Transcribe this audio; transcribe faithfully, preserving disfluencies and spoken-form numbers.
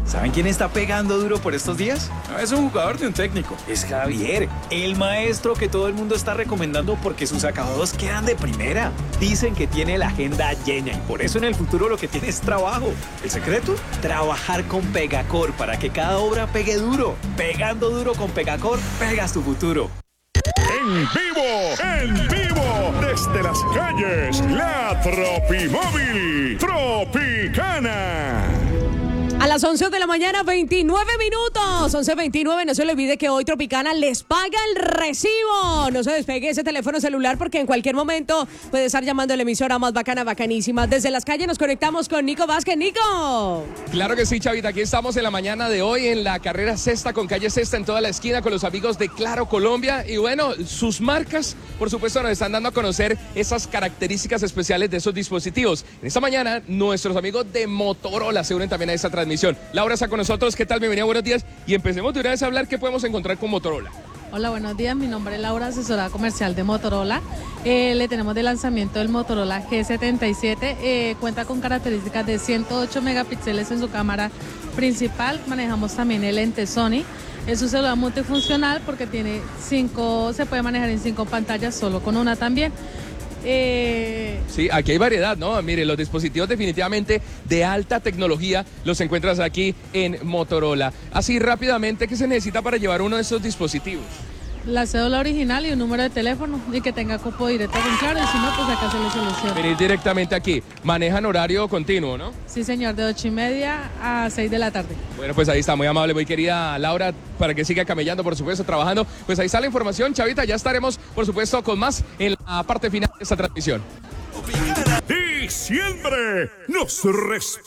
¿Saben quién está pegando duro por estos días? No es un jugador de un técnico, es Javier, el maestro que todo el mundo está recomendando porque sus acabados quedan de primera. Dicen que tiene la agenda llena y por eso en el futuro lo que tiene es trabajo. ¿El secreto? Trabajar con Pegacor para que cada obra pegue duro. Pegando duro con Pegacor, pegas tu futuro. En vivo, en vivo, desde las calles, la Tropimóvil Tropicana. A las once de la mañana, veintinueve minutos. once veintinueve, no se le olvide que hoy Tropicana les paga el recibo. No se despegue ese teléfono celular porque en cualquier momento puede estar llamando a la emisora más bacana, bacanísima. Desde las calles nos conectamos con Nico Vázquez. Nico. Claro que sí, Chavita. Aquí estamos en la mañana de hoy en la carrera Sexta con calle Sexta en toda la esquina con los amigos de Claro Colombia. Y bueno, sus marcas, por supuesto, nos están dando a conocer esas características especiales de esos dispositivos. En esta mañana, nuestros amigos de Motorola se unen también a esta transmisión. Laura está con nosotros, ¿qué tal? Bienvenida, buenos días. Y empecemos de una vez a hablar qué podemos encontrar con Motorola. Hola, buenos días, mi nombre es Laura, asesora comercial de Motorola. Eh, le tenemos de lanzamiento el Motorola G setenta y siete, eh, cuenta con características de ciento ocho megapíxeles en su cámara principal, manejamos también el lente Sony. Es un celular multifuncional porque tiene cinco, se puede manejar en cinco pantallas, solo con una también. Eh... Sí, aquí hay variedad, ¿no? Mire, los dispositivos definitivamente de alta tecnología los encuentras aquí en Motorola. Así rápidamente, ¿qué se necesita para llevar uno de estos dispositivos? La cédula original y un número de teléfono y que tenga cupo directo con Claro, y si no, pues acá se le soluciona. Venir directamente aquí. Manejan horario continuo, ¿no? Sí, señor, de ocho y media a seis de la tarde. Bueno, pues ahí está, muy amable, muy querida Laura, para que siga camellando, por supuesto, trabajando. Pues ahí está la información, Chavita, ya estaremos, por supuesto, con más en la parte final de esta transmisión. Y siempre nos respeta.